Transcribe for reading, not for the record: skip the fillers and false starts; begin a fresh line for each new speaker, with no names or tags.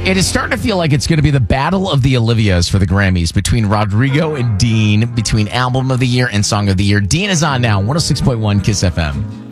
It is starting to feel like it's going to be the battle of the Olivias for the Grammys between Rodrigo and Dean, between Album of the Year and Song of the Year. Dean is on now, 106.1 Kiss FM.